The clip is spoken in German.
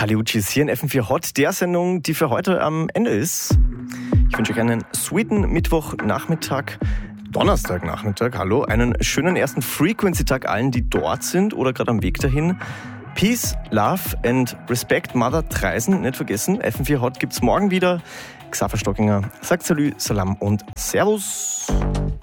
Kali Uchis hier in FM4 Hot, der Sendung, die für heute am Ende ist. Ich wünsche euch einen sweeten Mittwochnachmittag, Donnerstagnachmittag, hallo, einen schönen ersten Frequency-Tag allen, die dort sind oder gerade am Weg dahin. Peace, Love and Respect, Mother Treisen, nicht vergessen, FM4 Hot gibt's morgen wieder. Xaver Stockinger sagt Salü, Salam und Servus.